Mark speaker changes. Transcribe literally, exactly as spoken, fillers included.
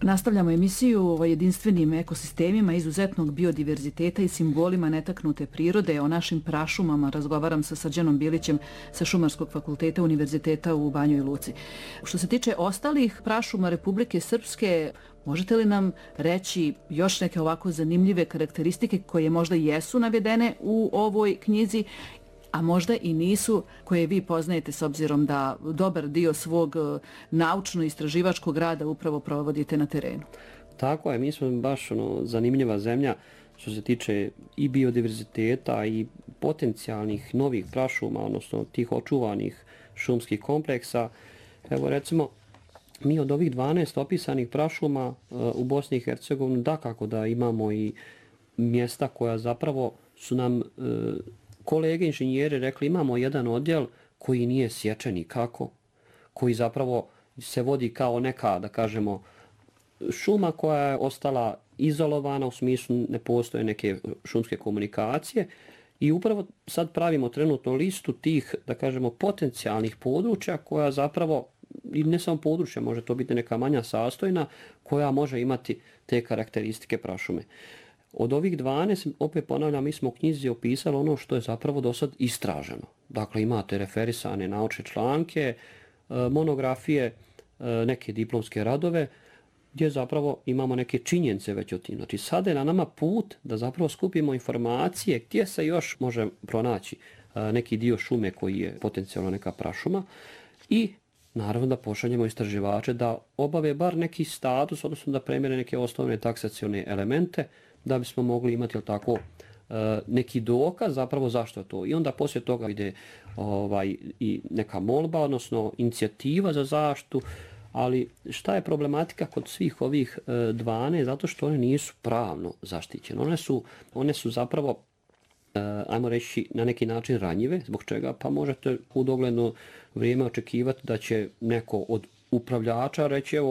Speaker 1: Nastavljamo emisiju o jedinstvenim ekosistemima, izuzetnog biodiverziteta i simbolima netaknute prirode. O našim prašumama razgovaram sa Srđanom Bilićem sa Šumarskog fakulteta Univerziteta u Banjoj Luci. Što se tiče ostalih prašuma Republike Srpske, možete li nam reći još neke ovako zanimljive karakteristike koje možda jesu navedene u ovoj knjizi, a možda i nisu, koje vi poznajete s obzirom da dobar dio svog naučno-istraživačkog rada upravo provodite na terenu?
Speaker 2: Tako je, mi smo baš ono, zanimljiva zemlja što se tiče i biodiverziteta i potencijalnih novih prašuma, odnosno tih očuvanih šumskih kompleksa. Evo recimo, mi od ovih dvanaest opisanih prašuma uh, u Bosni i Hercegovini dakako da imamo i mjesta koja zapravo su nam uh, kolege inženjeri rekli imamo jedan odjel koji nije sječen nikako, koji zapravo se vodi kao neka, da kažemo, šuma koja je ostala izolovana, u smislu ne postoje neke šumske komunikacije i upravo sad pravimo trenutno listu tih, da kažemo, potencijalnih područja koja zapravo, i ne samo područja, može to biti neka manja sastojna koja može imati te karakteristike prašume. Od ovih dvanaest, opet ponavljam, mi smo u knjizi opisali ono što je zapravo do sad istraženo. Dakle, imate referisane naučne članke, monografije, neke diplomske radove, gdje zapravo imamo neke činjenice već o tim. Znači, sada je na nama put da zapravo skupimo informacije gdje se još može pronaći neki dio šume koji je potencijalno neka prašuma i naravno da pošaljemo istraživače da obave bar neki status, odnosno da premjere neke osnovne taksacione elemente, da bismo mogli imati jel tako, neki dokaz zapravo zašto je to. I onda poslije toga ide ovaj, i neka molba, odnosno inicijativa za zaštitu, ali šta je problematika kod svih ovih dvanaest? Zato što one nisu pravno zaštićene. One su, one su zapravo, ajmo reći, na neki način ranjive. Zbog čega? Pa možete u dogledno vrijeme očekivati da će neko od upravljača reći, evo,